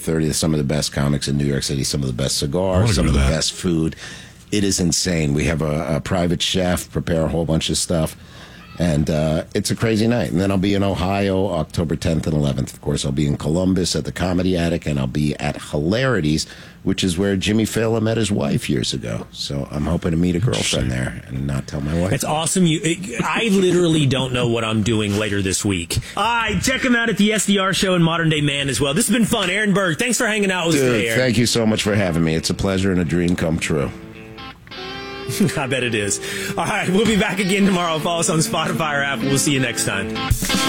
30th. Some of the best comics in New York City, some of the best cigars, some of the best food. It is insane. We have a private chef prepare a whole bunch of stuff. And it's a crazy night. And then I'll be in Ohio October 10th and 11th. Of course, I'll be in Columbus at the Comedy Attic, and I'll be at Hilarities, which is where Jimmy Fallon met his wife years ago. So I'm hoping to meet a girlfriend there and not tell my wife. That's awesome. I literally don't know what I'm doing later this week. All right, check him out at the SDR show and Modern Day Man as well. This has been fun. Aaron Berg, thanks for hanging out with us today, Aaron. Thank you so much for having me. It's a pleasure and a dream come true. I bet it is. All right, we'll be back again tomorrow. Follow us on Spotify or Apple. We'll see you next time.